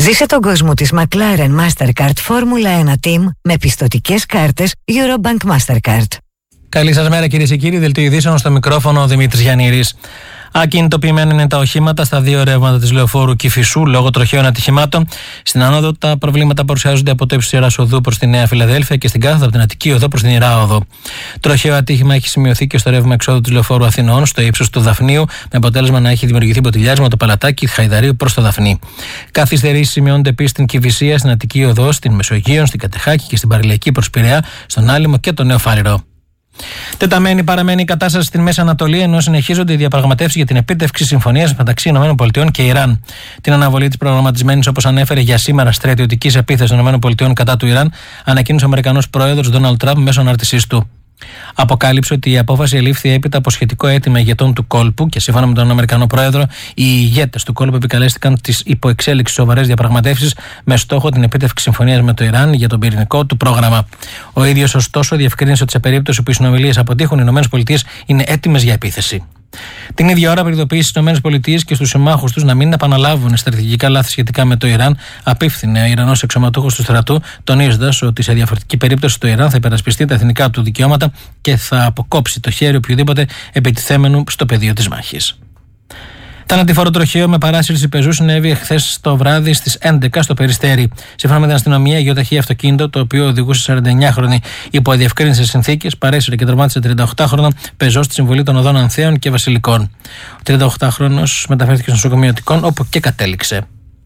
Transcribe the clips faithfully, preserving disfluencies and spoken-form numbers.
Ζήσε τον κόσμο της McLaren Mastercard Formula ένα Team με πιστωτικές κάρτες Eurobank Mastercard. Καλή σας μέρα κυρίες και κύριοι, δελτίο ειδήσεων στο μικρόφωνο ο Δημήτρης Γιαννήρης. Ακινητοποιημένα είναι τα οχήματα στα δύο ρεύματα της λεωφόρου Κηφισού λόγω τροχαίων ατυχημάτων. Στην άνοδο τα προβλήματα παρουσιάζονται από το ύψος της Ιεράς Οδού προς τη Νέα Φιλαδέλφια και στην κάθοδο από την Αττική Οδό προς την Ιερά Οδό. Τροχαίο ατύχημα έχει σημειωθεί και στο ρεύμα εξόδου της λεωφόρου Αθηνών στο ύψος του Δαφνίου, με αποτέλεσμα να έχει δημιουργηθεί ποτηλιάρισμα το Παλατάκι Χαϊδαρίου προς το Δαφνί. Καθυστερήσεις σημειώνονται επίσης στην Κηφισία, στην Αττική Οδό, στην Μεσογείο, στην Κατεχάκη και στην Παρηλιακή προς Πειραιά, στον Άλυμο και τον Νέο Φάληρο. Τεταμένη παραμένει η κατάσταση στην Μέση Ανατολή, ενώ συνεχίζονται οι διαπραγματεύσεις για την επίτευξη συμφωνίας μεταξύ ΗΠΑ και Ιράν. Την αναβολή της προγραμματισμένης, όπως ανέφερε για σήμερα, στρατιωτικής επίθεσης των ΗΠΑ κατά του Ιράν, ανακοίνωσε ο Αμερικανός πρόεδρος Ντόναλντ Τραμπ μέσω ανάρτησής του. Αποκάλυψε ότι η απόφαση ελήφθη έπειτα από σχετικό αίτημα ηγετών του κόλπου και σύμφωνα με τον Αμερικανό πρόεδρο, οι ηγέτες του κόλπου επικαλέστηκαν τις υποεξέλιξεις σοβαρές διαπραγματεύσεις με στόχο την επίτευξη συμφωνίας με το Ιράν για τον πυρηνικό του πρόγραμμα. Ο ίδιος, ωστόσο, διευκρίνησε ότι σε περίπτωση που οι συνομιλίες αποτύχουν, οι ΗΠΑ είναι έτοιμες για επίθεση. Την ίδια ώρα, προειδοποίησε στις ΗΠΑ και στους συμμάχους τους να μην επαναλάβουν στρατηγικά λάθη σχετικά με το Ιράν, απίφθινε ο Ιρανός αξιωματούχος του στρατού, τονίζοντας ότι σε διαφορετική περίπτωση το Ιράν θα υπερασπιστεί τα εθνικά του δικαιώματα και θα αποκόψει το χέρι οποιοδήποτε επιτιθέμενου στο πεδίο της μάχης. Θανατηφόρο τροχαίο με παράσυρση πεζού συνέβη χθες το βράδυ στις έντεκα στο Περιστέρι. Σύμφωνα με την αστυνομία, γεωταχή αυτοκίνητο, το οποίο οδηγούσε σαρανταεννιάχρονη υπό αδιευκρίνητες συνθήκες, παρέσυρε και τραυμάτισε τριανταοκτάχρονο πεζό στη συμβολή των οδών Ανθέων και Βασιλικών. Ο τριανταοκτάχρονος μεταφέρθηκε στο νοσοκομείο Αττικών, όπου και κατέληξε.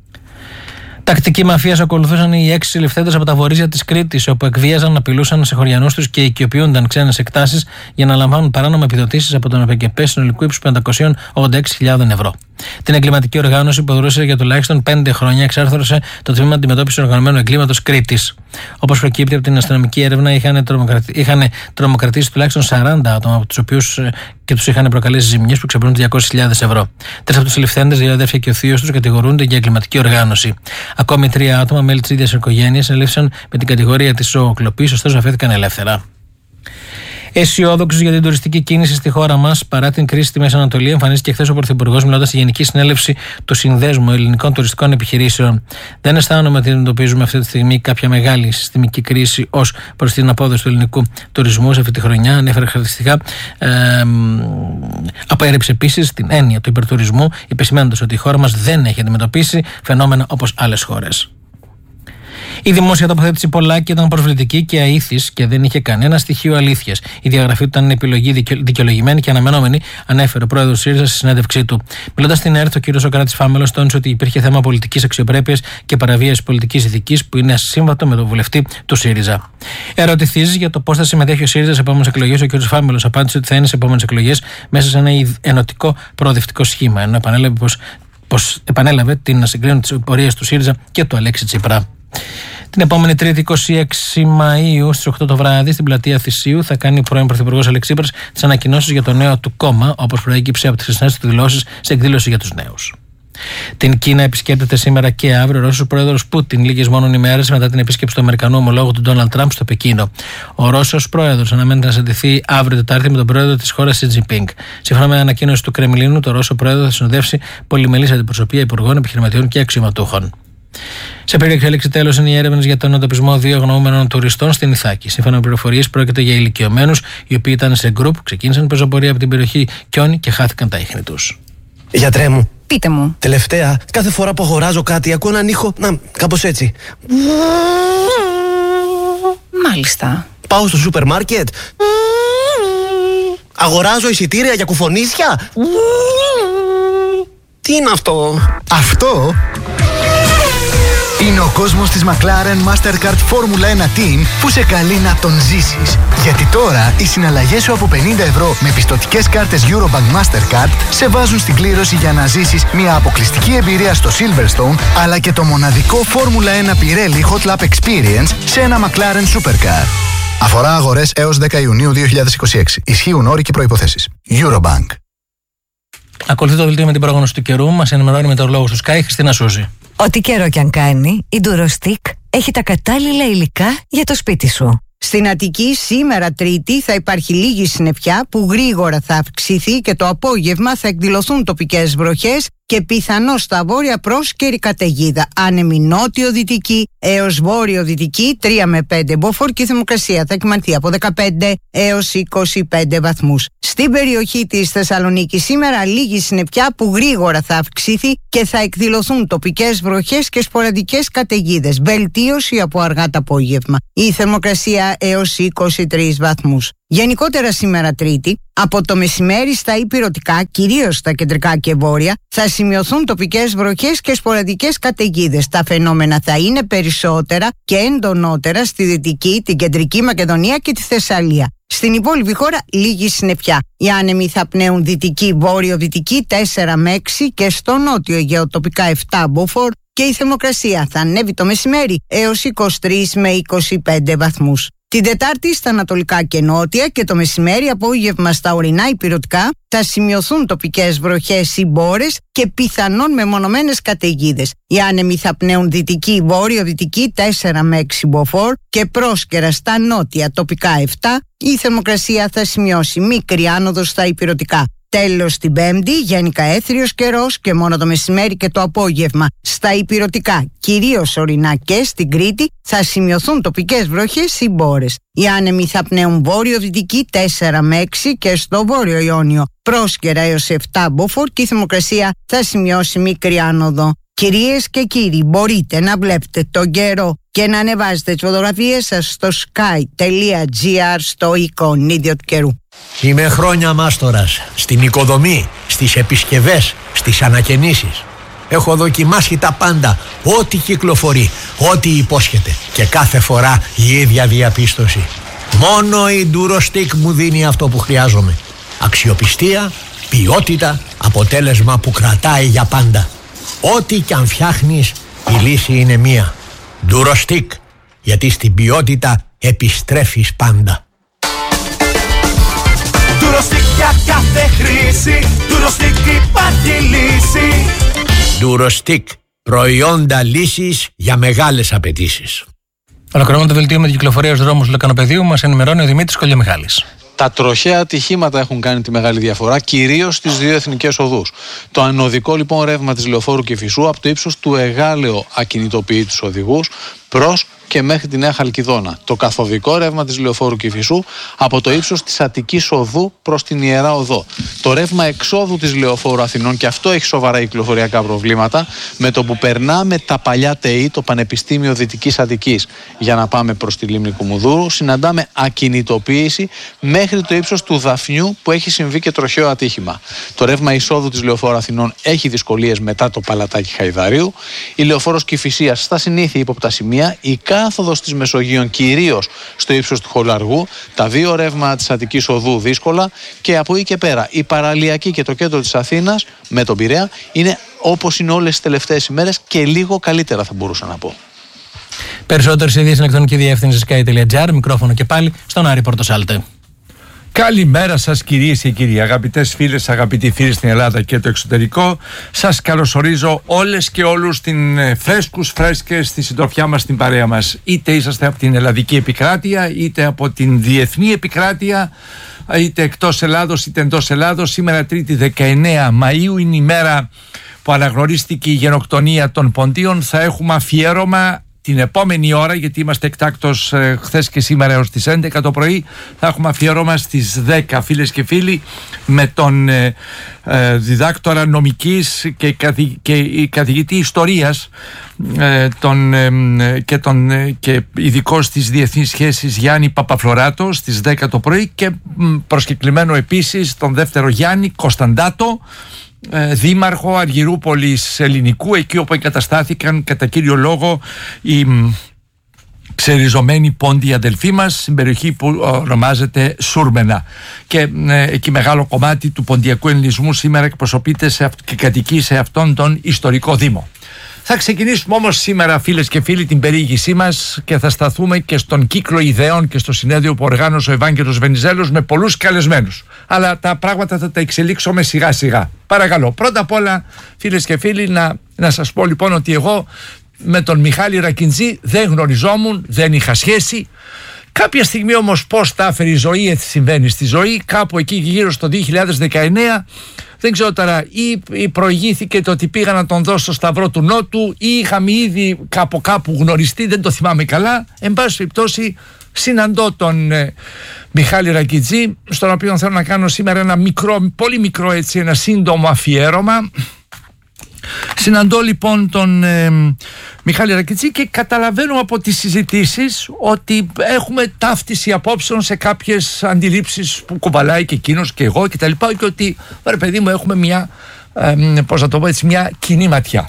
Τακτική μαφίας ακολουθούσαν οι έξι συλληφθέντες από τα βορείζια της Κρήτης, όπου εκβίαζαν, απειλούσαν σε χωριανούς τους και οικειοποιούνταν ξένες εκτάσεις για να λαμβάνουν παράνομα επιδοτήσεις από τον ΕΠΚΕ συνολικού ύψους πεντακόσιες ογδόντα έξι χιλιάδες ευρώ. Την εγκληματική οργάνωση που δρούσε για τουλάχιστον πέντε χρόνια εξάρθρωσε το τμήμα αντιμετώπισης οργανωμένου εγκλήματος Κρήτης. Όπως προκύπτει από την αστυνομική έρευνα, είχαν, τρομοκρατη... είχαν τρομοκρατήσει τουλάχιστον σαράντα άτομα, από τους οποίους και τους είχαν προκαλέσει ζημιές που ξεπερνούν διακόσιες χιλιάδες ευρώ. Τρεις από τους συλληφθέντες, δύο αδέρφια και ο θείος τους, κατηγορούνται για εγκληματική οργάνωση. Ακόμη τρία άτομα, μέλη της ίδιας οικογένειας, ελήφθησαν με την κατηγορία της ζωοκλοπής, ωστόσο αφέθηκαν ελεύθερα. Αισιόδοξος για την τουριστική κίνηση στη χώρα μας παρά την κρίση στη Μέση Ανατολή, εμφανίστηκε χθες ο Πρωθυπουργός μιλώντας στη Γενική Συνέλευση του Συνδέσμου Ελληνικών Τουριστικών Επιχειρήσεων. Δεν αισθάνομαι ότι αντιμετωπίζουμε αυτή τη στιγμή κάποια μεγάλη συστημική κρίση ως προς την απόδοση του ελληνικού τουρισμού σε αυτή τη χρονιά. Ανέφερε χαρακτηριστικά. Ε, απέρριψε επίσης την έννοια του υπερτουρισμού, επισημαίνοντας ότι η χώρα μας δεν έχει αντιμετωπίσει φαινόμενα όπως άλλες χώρες. Η δημόσια τοποθέτηση Πολάκη ήταν προσβλητική και αήθης και δεν είχε κανένα στοιχείο αλήθειας. Η διαγραφή του ήταν επιλογή δικαιολογημένη και αναμενόμενη, ανέφερε ο πρόεδρος ΣΥΡΙΖΑ στη συνέντευξή του. Μιλώντας στην ΕΡΤ, ο κ. Σωκράτης Φάμελος τόνισε ότι υπήρχε θέμα πολιτικής αξιοπρέπειας και παραβίαση πολιτικής ηθικής που είναι ασύμβατο με τον βουλευτή του ΣΥΡΙΖΑ. Ερωτηθείς για το πώς θα συμμετέχει ο ΣΥΡΙΖΑ σε επόμενες εκλογές, ο κ. Φάμελος απάντησε ότι θα είναι σε επόμενες εκλογές μέσα σε ένα ενωτικό προοδευτικό σχήμα, ενώ επανέλαβε, πως, πως επανέλαβε την να συγκρίνουν τις πορείες του ΣΥΡΙΖΑ και του Αλέξη Τσίπρα. Την επόμενη Τρίτη, είκοσι έξι Μαΐου, στις οκτώ το βράδυ, στην πλατεία Θησίου, θα κάνει ο πρώην Πρωθυπουργός Αλέξης Τσίπρας τις ανακοινώσεις για το νέο του κόμμα, όπως προέκυψε από τις χθεσινές του δηλώσεις σε εκδήλωση για τους νέους. Την Κίνα επισκέπτεται σήμερα και αύριο ο Ρώσος πρόεδρος Πούτιν, λίγες μόνον ημέρες μετά την επίσκεψη του Αμερικανού ομολόγου του Ντόναλντ Τραμπ στο Πεκίνο. Ο Ρώσος πρόεδρος αναμένεται να συναντηθεί αύριο Τετάρτη με τον πρόεδρο της χώρας Σι Τζινπίνγκ. Σύμφωνα με ανακοίνωση του Κρεμλίνου, το Ρώσο πρόεδρο θα συνοδεύσει πολυμελής αντιπροσωπεία υπουργών, επιχειρηματιών και αξιωματούχων. Σε περίοδο εξέλιξη τέλος είναι οι έρευνες για τον εντοπισμό δύο αγνοούμενων τουριστών στην Ιθάκη. Σύμφωνα με πληροφορίες, πρόκειται για ηλικιωμένους οι οποίοι ήταν σε γκρουπ, ξεκίνησαν πεζοπορία από την περιοχή Κιόνι και χάθηκαν τα ίχνη τους. Γιατρέ μου. Πείτε μου. Τελευταία, κάθε φορά που αγοράζω κάτι, ακούω έναν ήχο. Να, κάπως έτσι. Μάλιστα. Πάω στο σούπερ μάρκετ. Αγοράζω εισιτήρια για κουφονίσια. Τι είναι αυτό? Αυτό είναι ο κόσμος της McLaren Mastercard Formula ένα Team που σε καλεί να τον ζήσεις. Γιατί τώρα οι συναλλαγές σου από πενήντα ευρώ με πιστωτικές κάρτες Eurobank Mastercard σε βάζουν στην κλήρωση για να ζήσεις μια αποκλειστική εμπειρία στο Silverstone, αλλά και το μοναδικό Formula ένα Pirelli Hot Lap Experience σε ένα McLaren Supercar. Αφορά αγορές έως δέκα Ιουνίου δύο χιλιάδες είκοσι έξι. Ισχύουν όροι και προϋποθέσεις. Eurobank. Ακολουθεί το δελτίο με την πρόγνωση του καιρού. Μας ενημερώνει με το λόγο του Sky Χριστίνα Σούζη. Ό,τι καιρό κι αν κάνει, η Durostick έχει τα κατάλληλα υλικά για το σπίτι σου. Στην Αττική σήμερα Τρίτη θα υπάρχει λίγη συννεφιά που γρήγορα θα αυξηθεί και το απόγευμα θα εκδηλωθούν τοπικές βροχές και πιθανό στα βόρεια πρόσκαιρη καταιγίδα. Άνεμη νότιο-δυτική έως βόρειο-δυτική τρία με πέντε μποφόρ και η θερμοκρασία θα κυμανθεί από δεκαπέντε έως είκοσι πέντε βαθμούς. Στην περιοχή της Θεσσαλονίκης σήμερα λίγη συννεφιά που γρήγορα θα αυξηθεί και θα εκδηλωθούν τοπικές βροχές και σποραδικές καταιγίδες. Βελτίωση από αργά το απόγευμα. Η θερμοκρασία έως είκοσι τρεις βαθμούς. Γενικότερα σήμερα Τρίτη, από το μεσημέρι στα υπηρετικά, κυρίως στα κεντρικά και βόρεια, θα σημειωθούν τοπικές βροχές και σποραδικές καταιγίδες. Τα φαινόμενα θα είναι περισσότερα και εντονότερα στη Δυτική, την Κεντρική Μακεδονία και τη Θεσσαλία. Στην υπόλοιπη χώρα λίγη συννεφιά. Οι άνεμοι θα πνέουν δυτική, βόρειο-δυτική τέσσερα με έξι και στο νότιο Αιγαίο τοπικά επτά μποφόρ και η θερμοκρασία θα ανέβει το μεσημέρι έως είκοσι τρεις με είκοσι πέντε βαθμούς. Την Τετάρτη στα ανατολικά και νότια και το μεσημέρι απόγευμα στα ορεινά υπηρετικά θα σημειωθούν τοπικές βροχές ή μπόρες και πιθανόν μεμονωμένες καταιγίδες. Οι άνεμοι θα πνέουν δυτική, βόρειο-δυτική τέσσερα με έξι μποφόρ και πρόσκαιρα στα νότια τοπικά επτά. Η θερμοκρασία θα σημειώσει μικρή άνοδο στα υπηρετικά. Τέλος την Πέμπτη, γενικά έθριος καιρός και μόνο το μεσημέρι και το απόγευμα στα υπηρετικά, κυρίως ορεινά και στην Κρήτη, θα σημειωθούν τοπικές βροχές ή μπόρες. Οι άνεμοι θα πνέουν βόρειο-δυτική τέσσερα με έξι και στο βόρειο Ιόνιο πρόσκαιρα έως επτά μποφόρ και η θερμοκρασία θα σημειώσει μικρή άνοδο. Κυρίες και κύριοι, μπορείτε να βλέπετε τον καιρό και να ανεβάζετε τις φωτογραφίες σας στο sky.gr στο εικονίδιο του καιρού. Είμαι χρόνια μάστορας στην οικοδομή, στις επισκευές, στις ανακαινήσεις. Έχω δοκιμάσει τα πάντα, ό,τι κυκλοφορεί, ό,τι υπόσχεται και κάθε φορά η ίδια διαπίστωση. Μόνο η Durostec μου δίνει αυτό που χρειάζομαι. Αξιοπιστία, ποιότητα, αποτέλεσμα που κρατάει για πάντα. Ό,τι κι αν φτιάχνεις, η λύση είναι μία. Durostec, γιατί στην ποιότητα επιστρέφεις πάντα. Durostec για κάθε χρήση, Durostec υπάρχει λύση. Durostec, προϊόντα λύσης για μεγάλες απαιτήσεις. Ολοκληρώνουμε το δελτίο με την κυκλοφορία στους δρόμους του Λεκανοπεδίου. Μας ενημερώνει ο Δημήτρης Κολιομιχάλης. Τα τροχαία ατυχήματα έχουν κάνει τη μεγάλη διαφορά, κυρίως στις δύο εθνικές οδούς. Το ανωδικό λοιπόν ρεύμα της Λεωφόρου Κηφισού από το ύψος του Εγάλεο ακινητοποιεί τους οδηγούς προς και μέχρι τη Νέα Χαλκιδόνα. Το καθοδικό ρεύμα της Λεωφόρου Κηφισού από το ύψος της Αττικής Οδού προς την Ιερά Οδό. Το ρεύμα εξόδου της Λεωφόρου Αθηνών, και αυτό έχει σοβαρά κυκλοφοριακά προβλήματα, με το που περνάμε τα παλιά ΤΕΗ, το Πανεπιστήμιο Δυτικής Αττικής, για να πάμε προς τη λίμνη Κουμουνδούρου, συναντάμε ακινητοποίηση μέχρι το ύψος του Δαφνιού, που έχει συμβεί και τροχαίο ατύχημα. Το ρεύμα εισόδου της Λεωφόρου Αθηνών έχει δυσκολίες μετά το Παλατάκι Χαϊδαρίου. Η Λεωφόρος Κηφισίας στα συνήθεια ύποπτα σημεία. Η κάθοδος της Μεσογείων κυρίως στο ύψος του Χολαργού, τα δύο ρεύμα της Αττικής Οδού δύσκολα, και από εκεί και πέρα η παραλιακή και το κέντρο της Αθήνας με τον Πειραιά είναι όπως είναι όλες τις τελευταίες ημέρες και λίγο καλύτερα, θα μπορούσα να πω. Περισσότερες ειδήσεις στην ηλεκτρονική διεύθυνση sky.gr, μικρόφωνο και πάλι στον Άρη Πορτοσάλτε. Καλημέρα σας κυρίες και κύριοι, αγαπητές φίλες, αγαπητοί φίλοι στην Ελλάδα και το εξωτερικό. Σας καλωσορίζω όλες και όλους στην φρέσκους φρέσκες στη συντροφιά μας, στην παρέα μας. Είτε είσαστε από την ελλαδική επικράτεια, είτε από την διεθνή επικράτεια, είτε εκτός Ελλάδος είτε εντός Ελλάδος. Σήμερα Τρίτη δεκαεννέα Μαΐου είναι η μέρα που αναγνωρίστηκε η γενοκτονία των Ποντίων. Θα έχουμε αφιέρωμα την επόμενη ώρα, γιατί είμαστε εκτάκτως ε, χθες και σήμερα έως τις έντεκα το πρωί. Θα έχουμε αφιέρωμα στις δέκα, φίλες και φίλοι, με τον ε, ε, διδάκτορα νομικής και, καθη, και καθηγητή ιστορίας ε, τον, ε, και, τον, ε, και ειδικό στις διεθνείς σχέσεις Γιάννη Παπαφλωράτο στις δέκα το πρωί, και προσκεκλημένο επίσης τον δεύτερο Γιάννη Κωνσταντάτο, δήμαρχο Αργυρούπολης Ελληνικού, εκεί όπου εγκαταστάθηκαν κατά κύριο λόγο οι ξεριζωμένοι πόντιοι αδελφοί μας, στην περιοχή που ονομάζεται Σούρμενα, και ε, εκεί μεγάλο κομμάτι του ποντιακού ελληνισμού σήμερα εκπροσωπείται σε, και κατοικεί σε αυτόν τον ιστορικό δήμο. Θα ξεκινήσουμε όμως σήμερα, φίλες και φίλοι, την περιήγησή μας και θα σταθούμε και στον κύκλο ιδεών και στο συνέδριο που οργάνωσε ο Ευάγγελος Βενιζέλος με πολλούς καλεσμένους. Αλλά τα πράγματα θα τα εξελίξουμε σιγά σιγά. Παρακαλώ, πρώτα απ' όλα, φίλες και φίλοι, να, να σας πω λοιπόν ότι εγώ με τον Μιχάλη Ρακιντζή δεν γνωριζόμουν, δεν είχα σχέση, Κάποια στιγμή όμως πώς τα έφερε η ζωή, έτσι συμβαίνει στη ζωή, κάπου εκεί γύρω στο δύο χιλιάδες δεκαεννέα, δεν ξέρω τώρα, ή, ή προηγήθηκε το ότι πήγα να τον δώσω στο Σταυρό του Νότου, ή είχαμε ήδη κάπου κάπου γνωριστεί, δεν το θυμάμαι καλά. Εν πάση περιπτώσει, συναντώ τον ε, Μιχάλη Ρακιτζή, στον οποίο θέλω να κάνω σήμερα ένα μικρό, πολύ μικρό έτσι, ένα σύντομο αφιέρωμα. Συναντώ λοιπόν τον ε, Μιχάλη Ρακιτζή και καταλαβαίνω από τις συζητήσεις ότι έχουμε ταύτιση απόψεων σε κάποιες αντιλήψεις που κουβαλάει και εκείνος και εγώ και τα λοιπά, και ότι, ρε παιδί μου, έχουμε μια, ε, πώς να το πω έτσι, μια κοινή ματιά.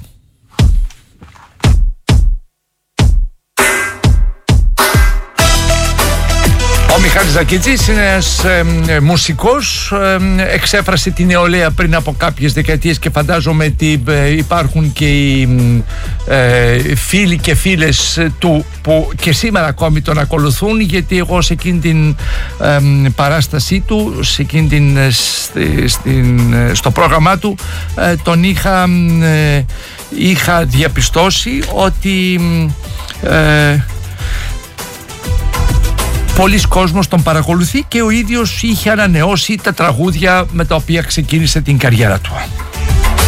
Ο Μιχάλης Ρακιτζής είναι ένας ε, ε, μουσικός, ε, εξέφρασε την νεολαία πριν από κάποιες δεκαετίες και φαντάζομαι ότι ε, υπάρχουν και οι ε, φίλοι και φίλες του που και σήμερα ακόμη τον ακολουθούν, γιατί εγώ σε εκείνη την ε, παράστασή του, σε εκείνη την, στη, στην, στο πρόγραμμά του ε, τον είχα, ε, είχα διαπιστώσει ότι ε, πολλοί κόσμος τον παρακολουθεί και ο ίδιος είχε ανανεώσει τα τραγούδια με τα οποία ξεκίνησε την καριέρα του.